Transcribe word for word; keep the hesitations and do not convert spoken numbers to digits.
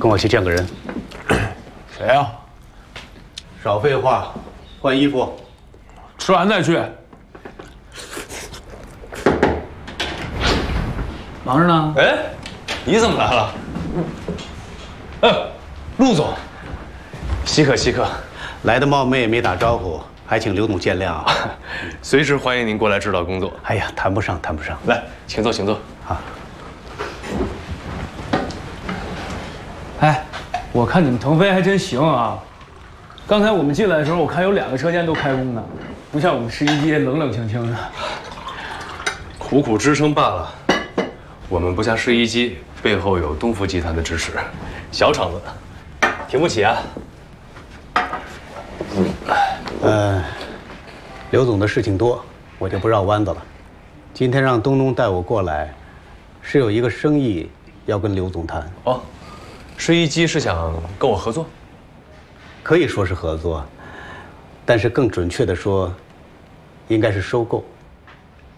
跟我去见个人。 谁呀？ 少废话，换衣服。 吃完再去。 忙着呢。 哎，你怎么来了？哎，陆总，稀客稀客， 来的冒昧没打招呼，还请刘总见谅啊。 随时欢迎您过来指导工作。 哎呀，谈不上，谈不上。 来，请坐，请坐。 啊。 哎，我看你们腾飞还真行啊！刚才我们进来的时候，我看有两个车间都开工呢，不像我们试衣机冷冷清清的。 苦苦支撑罢了。我们不像试衣机，背后有东孚集团的支持，小厂子，挺不起啊。 呃，刘总的事情多，我就不绕弯子了。今天让东东带我过来，是有一个生意要跟刘总谈。 哦，试衣机是想跟我合作？ 可以说是合作，但是更准确的说，应该是收购。